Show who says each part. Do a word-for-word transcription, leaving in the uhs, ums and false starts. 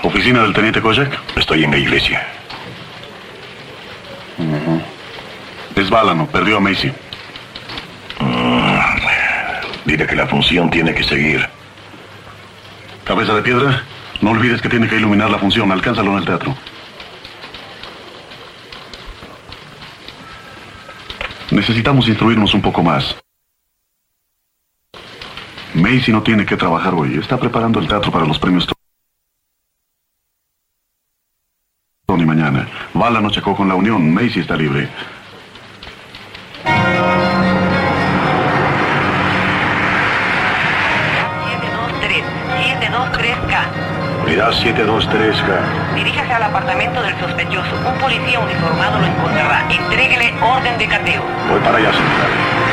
Speaker 1: ¿Oficina del teniente Kojak?
Speaker 2: Estoy en la iglesia.
Speaker 1: Uh-huh. Es Bálano, perdió a Macy.
Speaker 2: Uh, dile que la función tiene que seguir.
Speaker 1: Cabeza de piedra, no olvides que tiene que iluminar la función. Alcánzalo en el teatro. Necesitamos instruirnos un poco más. Macy no tiene que trabajar hoy. Está preparando el teatro para los premios Tony mañana. Bálano checó con la Unión. Macy está libre.
Speaker 3: siete dos tres K.
Speaker 2: Unidad siete dos tres K.
Speaker 3: Diríjase al apartamento del sospechoso. Un policía uniformado lo encontrará. Entréguele orden de cateo.
Speaker 2: Voy para allá, señora.